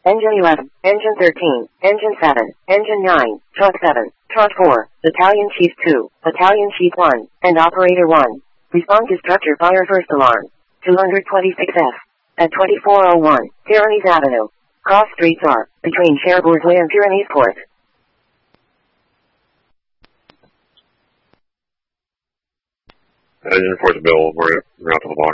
Engine 11, Engine 13, Engine 7, Engine 9, Truck 7, Truck 4, Battalion Chief 2, Battalion Chief 1, and Operator 1. Respond to structure fire first alarm. 226F. At 2401, Pyrenees Avenue. Cross streets are between Cherbourg and Pyrenees Court. Engine reports Bill. We're out to the block.